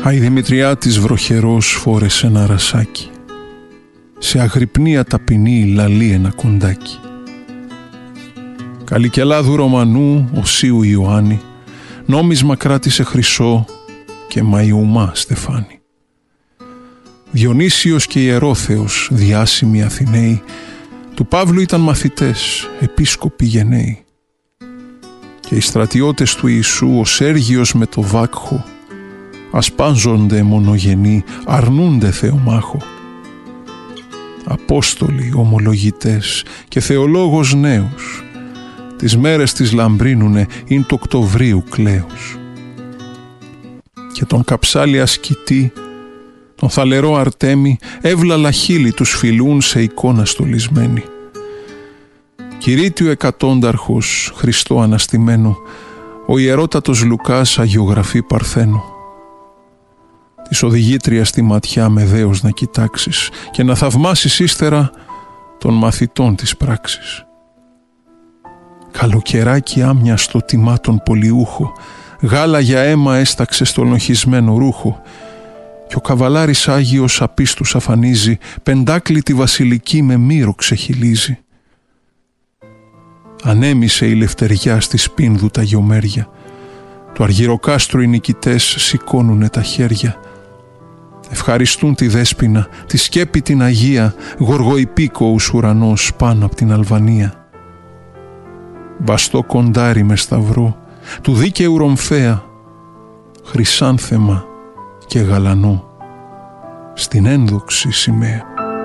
Η Δημητριάτης βροχερός φόρεσε ένα ρασάκι. Σε αγρυπνία ταπεινή λαλεί ένα κοντάκι. Καλικελάδου Ρωμανού Οσίου Ιωάννη, νόμισμα κράτησε χρυσό και Μαϊουμά στεφάνι. Διονύσιος και Ιερόθεος, διάσημοι Αθηναίοι, του Παύλου ήταν μαθητές, επίσκοποι γενναίοι. Και οι στρατιώτες του Ιησού, ο Σέργιος με το Βάκχο, ασπάζονται μονογενή, αρνούνται Θεομάχο. Απόστολοι, ομολογητές και θεολόγος νέος, τις μέρες τις λαμπρίνουνε, ειν του Οκτωβρίου κλαίος. Και τον καψάλι ασκητή, τον θαλερό Αρτέμι, εύλαλα χείλη τους φιλούν σε εικόνα στολισμένη. Κυρίτιο εκατόνταρχος, Χριστό αναστημένο, ο ιερότατος Λουκάς αγιογραφεί Παρθένο. Της οδηγήτριας τη ματιά με δέος να κοιτάξεις και να θαυμάσεις ύστερα των μαθητών της πράξης. Καλοκαιράκι άμοιαστο τιμά τον πολιούχο, γάλα για αίμα έσταξε στο λοχισμένο ρούχο, και ο καβαλάρης Άγιος απίστους αφανίζει, πεντάκλητη βασιλική με μύρο ξεχυλίζει. Ανέμισε η λευτεριά στη σπίνδου τα γιομέρια, του αργυροκάστρου οι νικητές σηκώνουνε τα χέρια. Ευχαριστούν τη Δέσποινα, τη σκέπη την Αγία, γοργοϊπίκοους ουρανός πάνω από την Αλβανία. Βαστό κοντάρι με σταυρό, του δίκαιου Ρομφέα, χρυσάνθεμα και γαλανό, στην ένδοξη σημαία.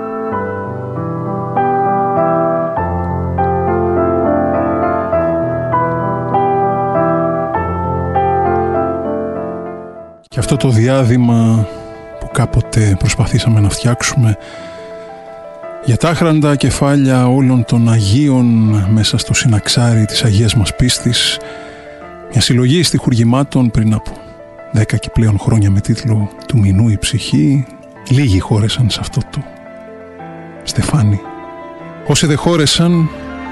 Και αυτό το διάδημα που κάποτε προσπαθήσαμε να φτιάξουμε για τα άχραντα κεφάλια όλων των Αγίων μέσα στο συναξάρι της Αγίας μας πίστης, μια συλλογή στιχουργημάτων πριν από 10 και πλέον χρόνια με τίτλο «Του μηνού η ψυχή», λίγοι χώρεσαν σε αυτό το στεφάνι. Όσοι δεν χώρεσαν,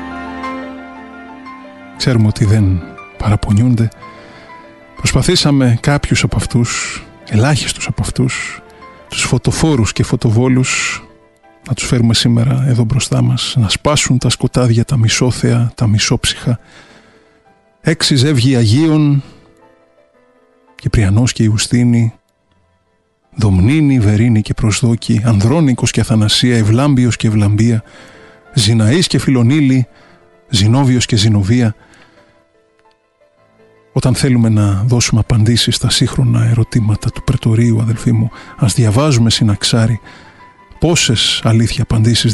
ξέρουμε ότι δεν παραπονιούνται. Προσπαθήσαμε κάποιους από αυτούς, ελάχιστους από αυτούς, τους φωτοφόρους και φωτοβόλους, να τους φέρουμε σήμερα εδώ μπροστά μας, να σπάσουν τα σκοτάδια, τα μισόθεα, τα μισόψυχα. 6 ζεύγοι Αγίων, Κυπριανός και Ιουστίνη, Δομνίνη, Βερίνη και Προσδόκη, Ανδρώνικος και Αθανασία, Ευλάμπιος και Ευλαμπία, Ζηναής και Φιλονίλη, Ζηνόβιος και Ζηνοβία. Όταν θέλουμε να δώσουμε απαντήσεις στα σύγχρονα ερωτήματα του πρετορείου, αδελφοί μου, ας διαβάζουμε συναξάρι πόσες αλήθεια απαντήσεις